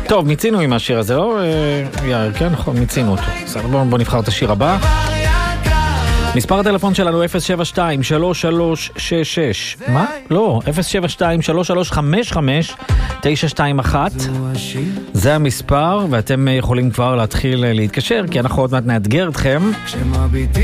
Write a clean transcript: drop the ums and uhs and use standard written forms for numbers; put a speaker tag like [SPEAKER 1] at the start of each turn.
[SPEAKER 1] טוב, מיצינו עם השיר הזה, לא? יאיר, כן, נכון, מיצינו אותו. בסדר, בואו נבחר את השיר הבא. מספר הטלפון שלנו 072-3366. מה? לא, 072-3355-921. זה המספר, ואתם יכולים כבר להתחיל להתקשר, כי אנחנו עוד מעט נאתגר אתכם.